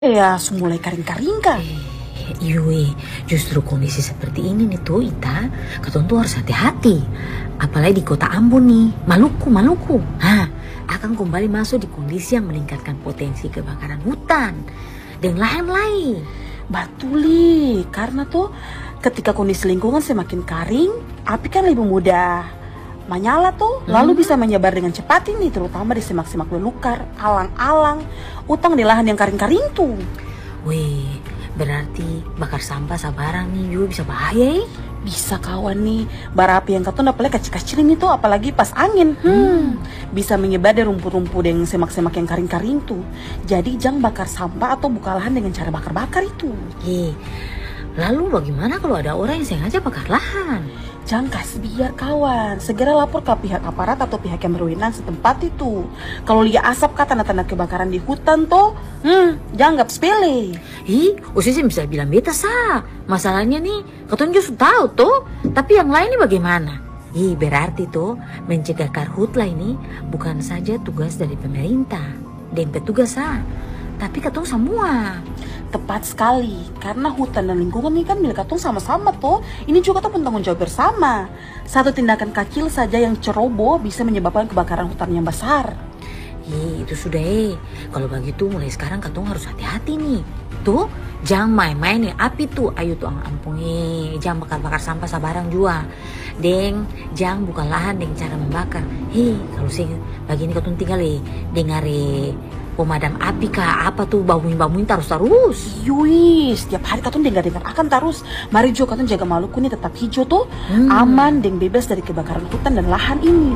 Ya, mulai kering-kering kan. Iya, justru kondisi seperti ini nih tuh Ita, katong tuh harus hati-hati. Apalagi di kota Ambon nih, Maluku. Akan kembali masuk di kondisi yang meningkatkan potensi kebakaran hutan dan lahan lain. Batuli, karena tuh ketika kondisi lingkungan semakin kering, api kan lebih mudah menyala tuh, lalu bisa menyebar dengan cepat ini, terutama di semak-semak belukar, alang-alang, utang di lahan yang kering-kering tuh. Weh, berarti bakar sampah sabarang nih juga bisa bahaya. Bisa kawan nih, bara api yang katong dapatnya kecil-kecil ini tuh, apalagi pas angin. Bisa menyebar dari rumput-rumput yang semak-semak yang kering-kering tuh. Jadi jangan bakar sampah atau buka lahan dengan cara bakar-bakar itu. Lalu bagaimana kalau ada orang yang sengaja bakar lahan? Jangan kasih biar kawan, segera lapor ke pihak aparat atau pihak yang berwenang setempat itu. Kalau lihat asap kah tanda-tanda kebakaran di hutan tuh, jangan anggap sepele. Usia bisa bilang beta sah. Masalahnya nih, katanya sudah tahu tuh, tapi yang lain ini bagaimana? Berarti tuh mencegah karhutlah ini bukan saja tugas dari pemerintah dan petugas tapi katong semua. Tepat sekali, karena hutan dan lingkungan ini kan milik katong sama-sama tuh. Ini juga tuh tanggung jawab bersama. Satu tindakan kecil saja yang ceroboh bisa menyebabkan kebakaran hutan yang besar. Itu sudah Kalau begitu mulai sekarang katong harus hati-hati nih. Tuh, jangan main-main nih api tuh. Ayo tuh ampung jangan bakar-bakar sampah sabarang juga. Deng, jangan buka lahan dengan cara membakar. Kalau sih begini katong tinggal dengar pemadam api kah apa tuh bauin terus. Yui, setiap hari katong dengar akan terus. Mari jo katong jaga Maluku ini tetap hijau tuh, aman dan bebas dari kebakaran hutan dan lahan ini.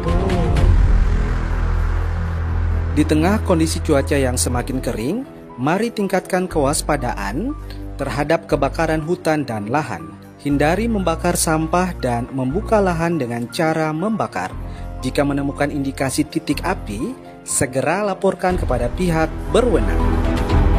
Di tengah kondisi cuaca yang semakin kering, mari tingkatkan kewaspadaan terhadap kebakaran hutan dan lahan. Hindari membakar sampah dan membuka lahan dengan cara membakar. Jika menemukan indikasi titik api, segera laporkan kepada pihak berwenang.